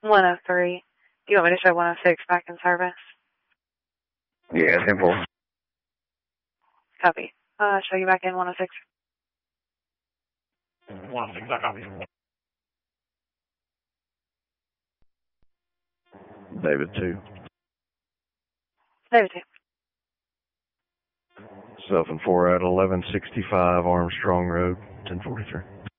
103. Do you want me to show 106 back in service? Yeah, 10-4. Copy. Show you back in 106. 106, I copy. David 2. David 2. Self and 4 at 1165 Armstrong Road, 1043.